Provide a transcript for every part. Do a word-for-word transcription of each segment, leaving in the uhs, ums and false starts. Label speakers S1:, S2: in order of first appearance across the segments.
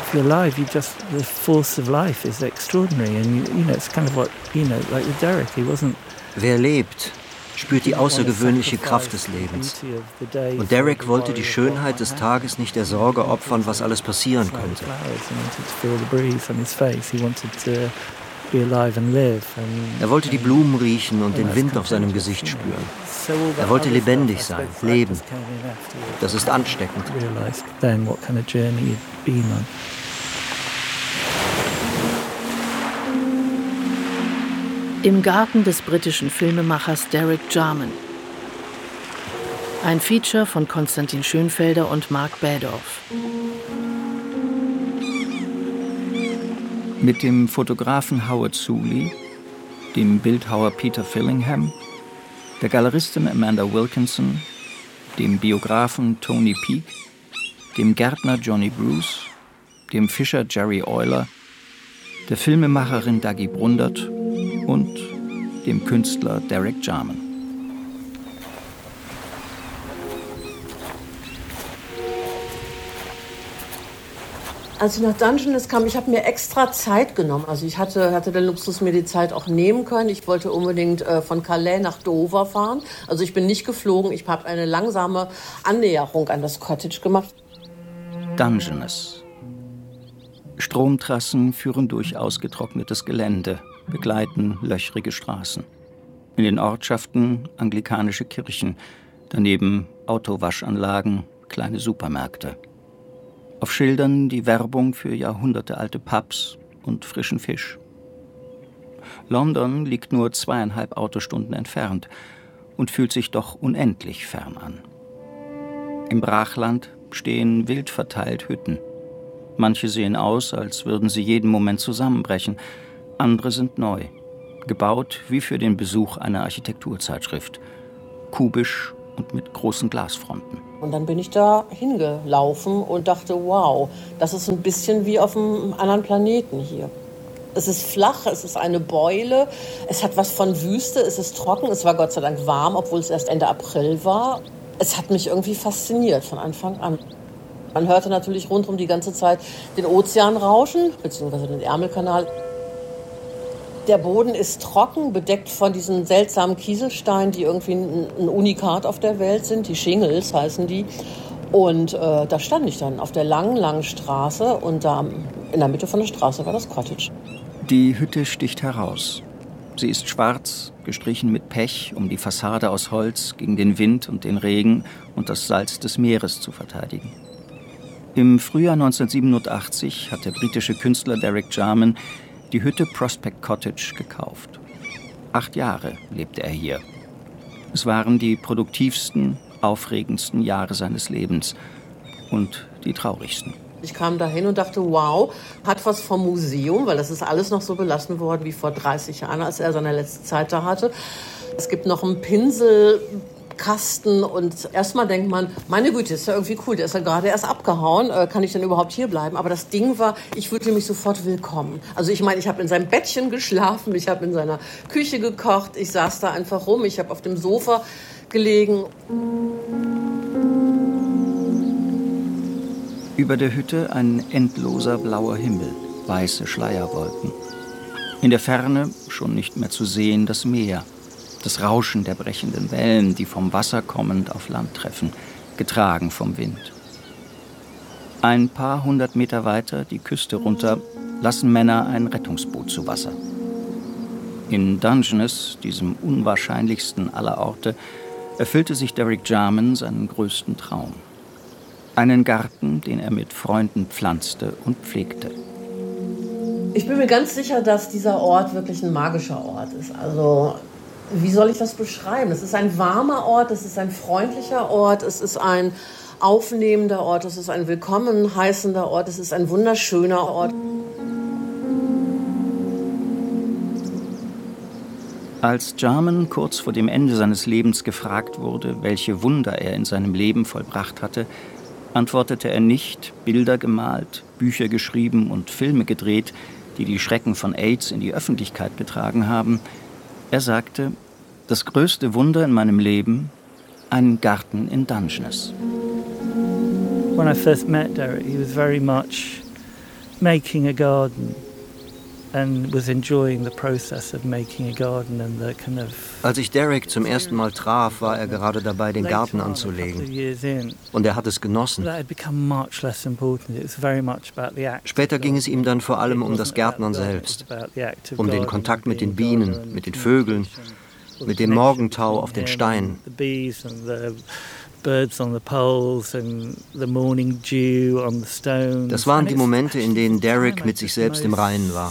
S1: if you're alive, you just, the force of life is extraordinary. And, you, you know, it's kind of what, you know, like with Derek, he wasn't...
S2: Wer lebt, spürt die außergewöhnliche Kraft des Lebens. Und Derek wollte die Schönheit des Tages nicht der Sorge opfern, was alles passieren könnte. Er wollte die Blumen riechen und den Wind auf seinem Gesicht spüren. Er wollte lebendig sein, leben. Das ist ansteckend.
S3: Im Garten des britischen Filmemachers Derek Jarman. Ein Feature von Konstantin Schönfelder und Mark Bädorf.
S4: Mit dem Fotografen Howard Suley, dem Bildhauer Peter Fillingham, der Galeristin Amanda Wilkinson, dem Biografen Tony Peake, dem Gärtner Johnny Bruce, dem Fischer Jerry Euler, der Filmemacherin Daggy Brundert und dem Künstler Derek Jarman.
S5: Als ich nach Dungeness kam, ich habe mir extra Zeit genommen. Also ich hatte, hatte den Luxus, mir die Zeit auch nehmen können. Ich wollte unbedingt äh, von Calais nach Dover fahren. Also ich bin nicht geflogen. Ich habe eine langsame Annäherung an das Cottage gemacht.
S4: Dungeness. Stromtrassen führen durch ausgetrocknetes Gelände, begleiten löchrige Straßen. In den Ortschaften anglikanische Kirchen, daneben Autowaschanlagen, kleine Supermärkte. Auf Schildern die Werbung für jahrhundertealte Pubs und frischen Fisch. London liegt nur zweieinhalb Autostunden entfernt und fühlt sich doch unendlich fern an. Im Brachland stehen wild verteilt Hütten. Manche sehen aus, als würden sie jeden Moment zusammenbrechen. Andere sind neu, gebaut wie für den Besuch einer Architekturzeitschrift. Kubisch und mit großen Glasfronten.
S5: Und dann bin ich da hingelaufen und dachte, wow, das ist ein bisschen wie auf einem anderen Planeten hier. Es ist flach, es ist eine Beule, es hat was von Wüste, es ist trocken, es war Gott sei Dank warm, obwohl es erst Ende April war. Es hat mich irgendwie fasziniert von Anfang an. Man hörte natürlich rundherum die ganze Zeit den Ozean rauschen, beziehungsweise den Ärmelkanal. Der Boden ist trocken, bedeckt von diesen seltsamen Kieselsteinen, die irgendwie ein, ein Unikat auf der Welt sind. Die Shingles heißen die. Und äh, da stand ich dann auf der langen, langen Straße und da in der Mitte von der Straße war das Cottage.
S4: Die Hütte sticht heraus. Sie ist schwarz, gestrichen mit Pech, um die Fassade aus Holz gegen den Wind und den Regen und das Salz des Meeres zu verteidigen. Im Frühjahr neunzehnhundertsiebenundachtzig hat der britische Künstler Derek Jarman die Hütte Prospect Cottage gekauft. Acht Jahre lebte er hier. Es waren die produktivsten, aufregendsten Jahre seines Lebens und die traurigsten.
S5: Ich kam da hin und dachte, wow, hat was vom Museum, weil das ist alles noch so belassen worden wie vor dreißig Jahren, als er seine letzte Zeit da hatte. Es gibt noch einen Pinselkasten und erstmal denkt man, meine Güte, ist ja irgendwie cool, der ist ja gerade erst abgehauen, kann ich denn überhaupt hier bleiben? Aber das Ding war, ich fühlte mich sofort willkommen. Also ich meine, ich habe in seinem Bettchen geschlafen, ich habe in seiner Küche gekocht, ich saß da einfach rum, ich habe auf dem Sofa gelegen.
S4: Über der Hütte ein endloser blauer Himmel, weiße Schleierwolken. In der Ferne, schon nicht mehr zu sehen, das Meer. Das Rauschen der brechenden Wellen, die vom Wasser kommend auf Land treffen, getragen vom Wind. Ein paar hundert Meter weiter, die Küste runter, lassen Männer ein Rettungsboot zu Wasser. In Dungeness, diesem unwahrscheinlichsten aller Orte, erfüllte sich Derek Jarman seinen größten Traum. Einen Garten, den er mit Freunden pflanzte und pflegte.
S5: Ich bin mir ganz sicher, dass dieser Ort wirklich ein magischer Ort ist. Also, wie soll ich das beschreiben? Es ist ein warmer Ort, es ist ein freundlicher Ort, es ist ein aufnehmender Ort, es ist ein willkommen heißender Ort, es ist ein wunderschöner Ort.
S4: Als Jarman kurz vor dem Ende seines Lebens gefragt wurde, welche Wunder er in seinem Leben vollbracht hatte, antwortete er nicht, Bilder gemalt, Bücher geschrieben und Filme gedreht, die die Schrecken von AIDS in die Öffentlichkeit getragen haben. Er sagte, das größte Wunder in meinem Leben, ein Garten in Dungeness.
S1: When I first met Derek, he was very much making a garden. And was enjoying the process of making a garden and the kind of.
S2: Als ich Derek zum ersten Mal traf, war er gerade dabei, den Garten anzulegen. Und er hat es genossen. Später ging es ihm dann vor allem um das Gärtnern selbst, um den Kontakt mit den Bienen, mit den Vögeln, mit dem Morgentau auf den Steinen.
S1: Das
S2: waren die Momente, in denen Derek mit sich selbst im Reinen war.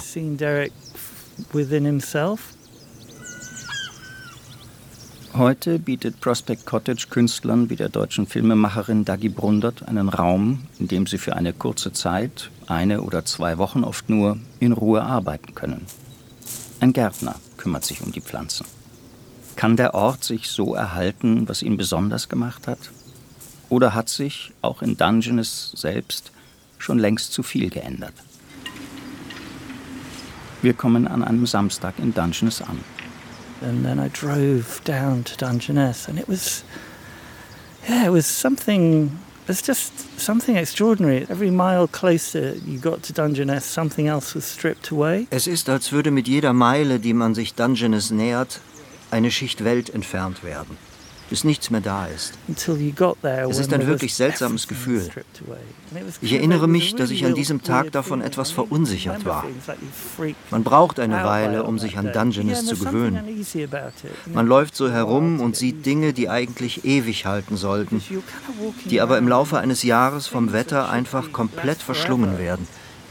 S4: Heute bietet Prospect Cottage Künstlern wie der deutschen Filmemacherin Daggy Brundert einen Raum, in dem sie für eine kurze Zeit, eine oder zwei Wochen oft nur, in Ruhe arbeiten können. Ein Gärtner kümmert sich um die Pflanzen. Kann der Ort sich so erhalten, was ihn besonders gemacht hat? Oder hat sich, auch in Dungeness selbst, schon längst zu viel geändert? Wir kommen an einem Samstag in Dungeness an.
S1: And then I drove down to Dungeness and it was, yeah, it was something, it's just something extraordinary. Every mile closer you got to Dungeness, something else was stripped away.
S2: Es ist, als würde mit jeder Meile, die man sich Dungeness nähert, eine Schicht Welt entfernt werden, bis nichts mehr da ist. Es ist ein wirklich seltsames Gefühl. Ich erinnere mich, dass ich an diesem Tag davon etwas verunsichert war. Man braucht eine Weile, um sich an Dungeness zu gewöhnen. Man läuft so herum und sieht Dinge, die eigentlich ewig halten sollten, die aber im Laufe eines Jahres vom Wetter einfach komplett verschlungen werden.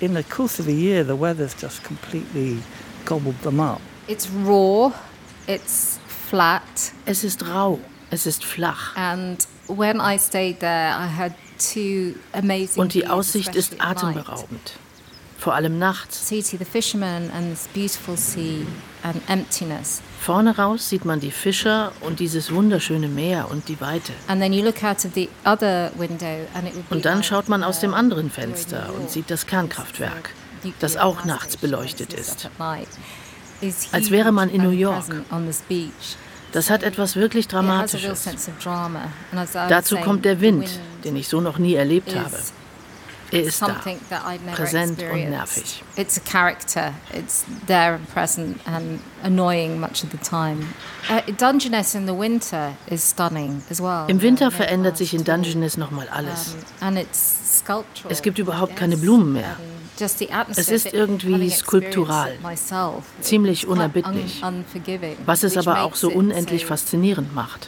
S6: It's raw. It's flat.
S3: Es ist rau, es ist flach.
S6: And when I stayed there, I had two amazing
S3: Und die Aussicht ist atemberaubend. Vor allem nachts.
S6: So you see the fishermen and this beautiful sea and emptiness.
S3: Vorne raus sieht man die Fischer und dieses wunderschöne Meer und die Weite.
S6: And then you look out of the other window and it would be.
S3: Und dann schaut man aus dem anderen Fenster und sieht das Kernkraftwerk, das auch nachts beleuchtet ist. Als wäre man in New York. Das hat etwas wirklich Dramatisches. Dazu kommt der Wind, den ich so noch nie erlebt habe. Er ist da, präsent und nervig.
S6: It's a character. It's there and present and annoying much of the time. Uh, Dungeness in the winter is stunning as well.
S3: Im Winter verändert sich in Dungeness nochmal alles.
S6: And it's sculptural.
S3: Es gibt überhaupt keine Blumen mehr. Es ist irgendwie skulptural, ziemlich unerbittlich, was es aber auch so unendlich faszinierend macht.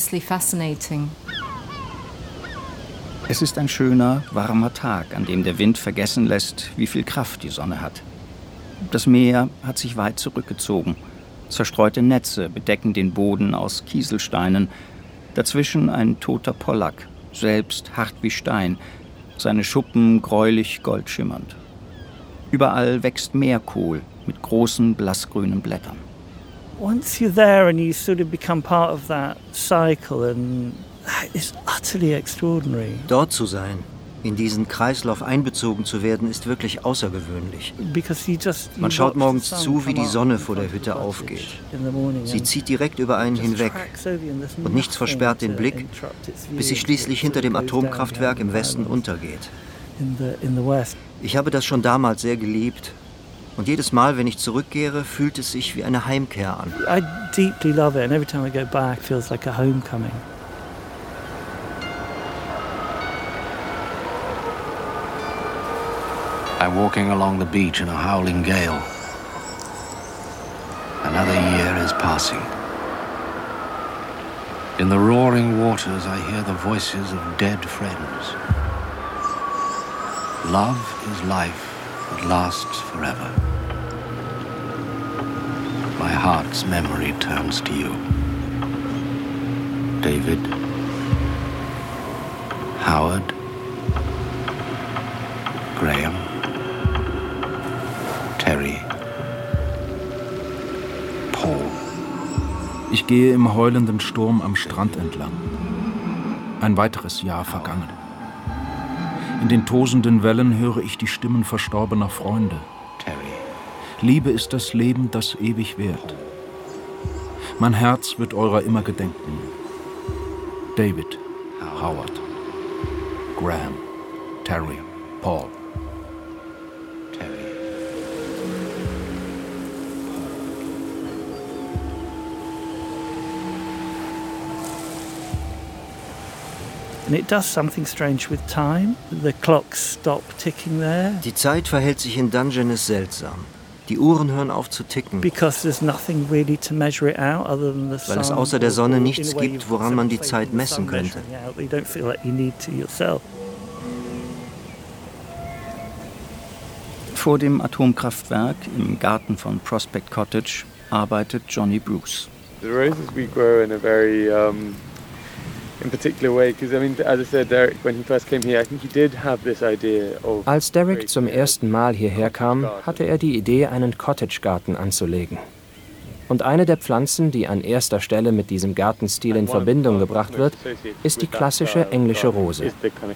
S4: Es ist ein schöner, warmer Tag, an dem der Wind vergessen lässt, wie viel Kraft die Sonne hat. Das Meer hat sich weit zurückgezogen. Zerstreute Netze bedecken den Boden aus Kieselsteinen. Dazwischen ein toter Pollack, selbst hart wie Stein, seine Schuppen gräulich goldschimmernd. Überall wächst Meerkohl mit großen blassgrünen Blättern.
S1: Once you're there and you sort of become part of that cycle and it's utterly extraordinary.
S2: Dort zu sein, in diesen Kreislauf einbezogen zu werden, ist wirklich außergewöhnlich. Man schaut morgens zu, wie die Sonne vor der Hütte aufgeht. Sie zieht direkt über einen hinweg und nichts versperrt den Blick, bis sie schließlich hinter dem Atomkraftwerk im Westen untergeht. Ich habe das schon damals sehr geliebt. Und jedes Mal, wenn ich zurückkehre, fühlt es sich wie eine Heimkehr an.
S1: I deeply love it and every time I go back it feels like a homecoming.
S7: I'm walking along the beach in a howling gale. Another year is passing. In the roaring waters I hear the voices of dead friends. Love is life that lasts forever. My heart's memory turns to you. David, Howard, Graham, Terry, Paul.
S8: Ich gehe im heulenden Sturm am Strand entlang. Ein weiteres Jahr vergangen. In den tosenden Wellen höre ich die Stimmen verstorbener Freunde. Liebe ist das Leben, das ewig währt. Mein Herz wird eurer immer gedenken. David, Howard, Graham, Terry, Paul.
S1: And it does something strange with time. The clocks stop ticking there.
S2: Die Zeit verhält sich in Dungeness seltsam. Die Uhren hören auf zu ticken,
S1: Because there's nothing really to measure it out other than the sun.
S2: Weil es außer der Sonne nichts gibt, woran man die Zeit messen könnte.
S1: You don't feel like you need to yourself.
S4: Vor dem Atomkraftwerk im Garten von Prospect Cottage arbeitet Johnny Bruce.
S9: The roses we grow in a very um, in particular way, because I mean, as I said, Derek, when he first came here, I think he did have this idea of.
S10: Als Derek zum ersten Mal hierher kam, hatte er die Idee, einen Cottage-Garten anzulegen. Und eine der Pflanzen, die an erster Stelle mit diesem Gartenstil in Verbindung gebracht wird, ist die klassische englische Rose.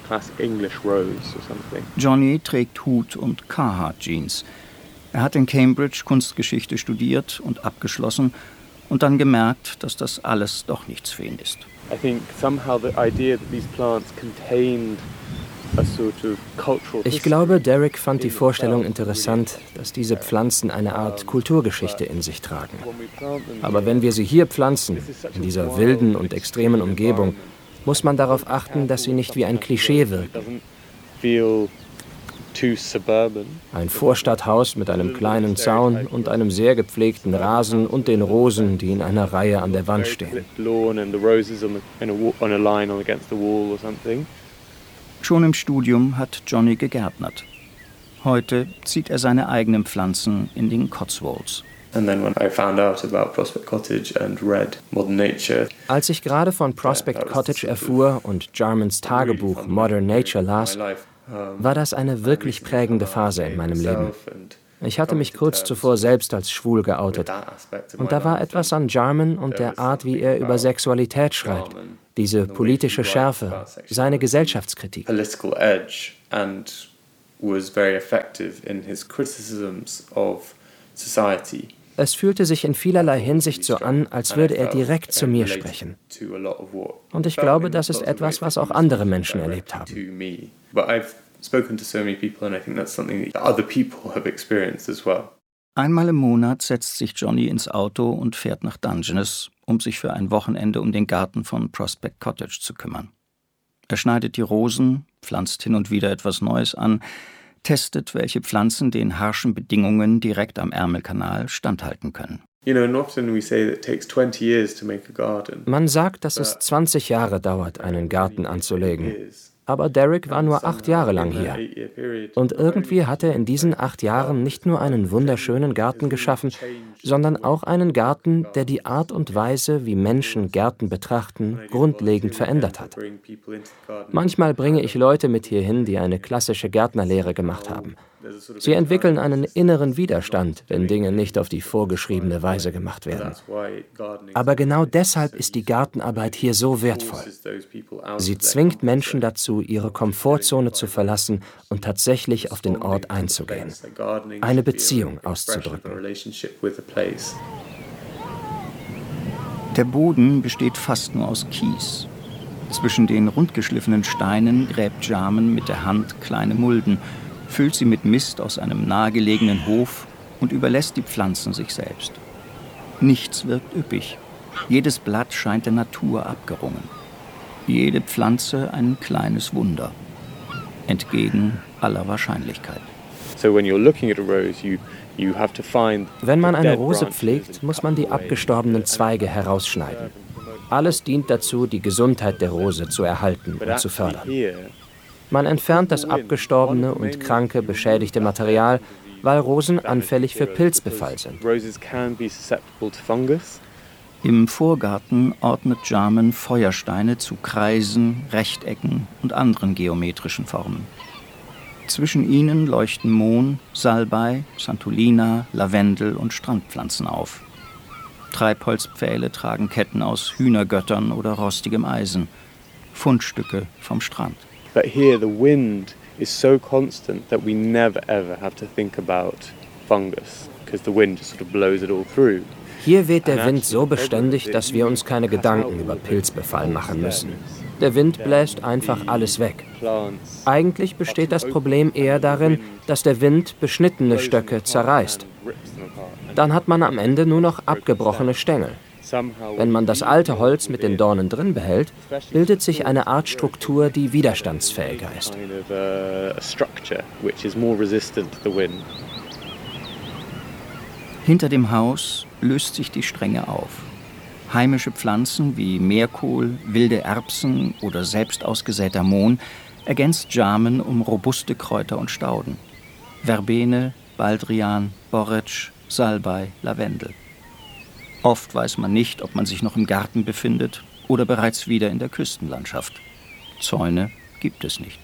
S4: Johnny trägt Hut und Carhartt-Jeans. Er hat in Cambridge Kunstgeschichte studiert und abgeschlossen und dann gemerkt, dass das alles doch nichts für ihn ist.
S9: I think somehow the idea that these plants contained a sort of cultural.
S10: Ich glaube, Derek fand die Vorstellung interessant, dass diese Pflanzen eine Art Kulturgeschichte in sich tragen. Aber wenn wir sie hier pflanzen, in dieser wilden und extremen Umgebung, muss man darauf achten, dass sie nicht wie ein Klischee wirken. Ein Vorstadthaus mit einem kleinen Zaun und einem sehr gepflegten Rasen und den Rosen, die in einer Reihe an der Wand stehen.
S4: Schon im Studium hat Johnny gegärtnert. Heute zieht er seine eigenen Pflanzen in den Cotswolds.
S10: Als ich gerade von Prospect Cottage erfuhr und Jarmans Tagebuch Modern Nature las, war das eine wirklich prägende Phase in meinem Leben. Ich hatte mich kurz zuvor selbst als schwul geoutet. Und da war etwas an Jarman und der Art, wie er über Sexualität schreibt, diese politische Schärfe, seine Gesellschaftskritik. Es fühlte sich in vielerlei Hinsicht so an, als würde er direkt zu mir sprechen. Und ich glaube, das ist etwas, was auch andere Menschen erlebt haben.
S4: Einmal im Monat setzt sich Johnny ins Auto und fährt nach Dungeness, um sich für ein Wochenende um den Garten von Prospect Cottage zu kümmern. Er schneidet die Rosen, pflanzt hin und wieder etwas Neues an, testet, welche Pflanzen den harschen Bedingungen direkt am Ärmelkanal standhalten können.
S10: Man sagt, dass es zwanzig Jahre dauert, einen Garten anzulegen. Aber Derek war nur acht Jahre lang hier. Und irgendwie hat er in diesen acht Jahren nicht nur einen wunderschönen Garten geschaffen, sondern auch einen Garten, der die Art und Weise, wie Menschen Gärten betrachten, grundlegend verändert hat. Manchmal bringe ich Leute mit hierhin, die eine klassische Gärtnerlehre gemacht haben. Sie entwickeln einen inneren Widerstand, wenn Dinge nicht auf die vorgeschriebene Weise gemacht werden. Aber genau deshalb ist die Gartenarbeit hier so wertvoll. Sie zwingt Menschen dazu, ihre Komfortzone zu verlassen und tatsächlich auf den Ort einzugehen, eine Beziehung auszudrücken.
S4: Der Boden besteht fast nur aus Kies. Zwischen den rundgeschliffenen Steinen gräbt Jarman mit der Hand kleine Mulden, füllt sie mit Mist aus einem nahegelegenen Hof und überlässt die Pflanzen sich selbst. Nichts wirkt üppig. Jedes Blatt scheint der Natur abgerungen. Jede Pflanze ein kleines Wunder. Entgegen aller Wahrscheinlichkeit.
S10: Wenn man eine Rose pflegt, muss man die abgestorbenen Zweige herausschneiden. Alles dient dazu, die Gesundheit der Rose zu erhalten und zu fördern. Man entfernt das abgestorbene und kranke, beschädigte Material, weil Rosen anfällig für Pilzbefall sind.
S4: Im Vorgarten ordnet Jarman Feuersteine zu Kreisen, Rechtecken und anderen geometrischen Formen. Zwischen ihnen leuchten Mohn, Salbei, Santolina, Lavendel und Strandpflanzen auf. Treibholzpfähle tragen Ketten aus Hühnergöttern oder rostigem Eisen, Fundstücke vom Strand.
S9: But here the wind is so constant that we never ever have to think about fungus, because the wind just sort of blows it all through.
S10: Hier weht der Wind so beständig, dass wir uns keine Gedanken über Pilzbefall machen müssen. Der Wind bläst einfach alles weg. Eigentlich besteht das Problem eher darin, dass der Wind beschnittene Stöcke zerreißt. Dann hat man am Ende nur noch abgebrochene Stängel. Wenn man das alte Holz mit den Dornen drin behält, bildet sich eine Art Struktur, die widerstandsfähiger ist.
S4: Hinter dem Haus löst sich die Strenge auf. Heimische Pflanzen wie Meerkohl, wilde Erbsen oder selbst ausgesäter Mohn ergänzt Jarmen um robuste Kräuter und Stauden. Verbene, Baldrian, Borretsch, Salbei, Lavendel. Oft weiß man nicht, ob man sich noch im Garten befindet oder bereits wieder in der Küstenlandschaft. Zäune gibt es nicht.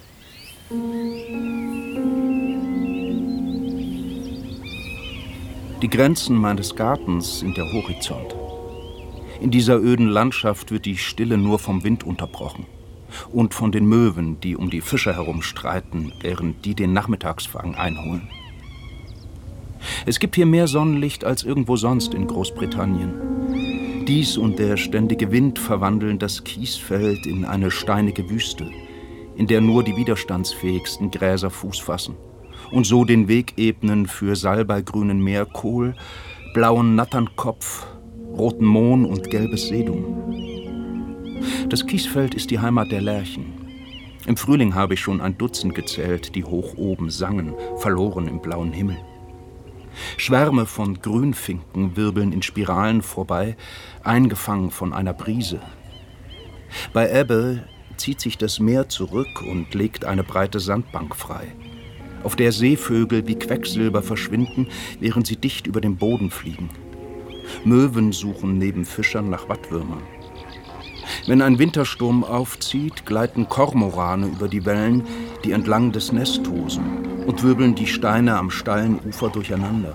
S8: Die Grenzen meines Gartens sind der Horizont. In dieser öden Landschaft wird die Stille nur vom Wind unterbrochen und von den Möwen, die um die Fischer herumstreiten, während die den Nachmittagsfang einholen. Es gibt hier mehr Sonnenlicht als irgendwo sonst in Großbritannien. Dies und der ständige Wind verwandeln das Kiesfeld in eine steinige Wüste, in der nur die widerstandsfähigsten Gräser Fuß fassen und so den Weg ebnen für salbeigrünen Meerkohl, blauen Natternkopf, roten Mohn und gelbes Sedum. Das Kiesfeld ist die Heimat der Lerchen. Im Frühling habe ich schon ein Dutzend gezählt, die hoch oben sangen, verloren im blauen Himmel. Schwärme von Grünfinken wirbeln in Spiralen vorbei, eingefangen von einer Brise. Bei Ebbe zieht sich das Meer zurück und legt eine breite Sandbank frei, auf der Seevögel wie Quecksilber verschwinden, während sie dicht über den Boden fliegen. Möwen suchen neben Fischern nach Wattwürmern. Wenn ein Wintersturm aufzieht, gleiten Kormorane über die Wellen, die entlang des Ness tosen, und wirbeln die Steine am steilen Ufer durcheinander.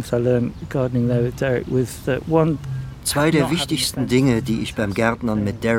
S2: Zwei der wichtigsten Dinge, die ich beim Gärtnern mit Derek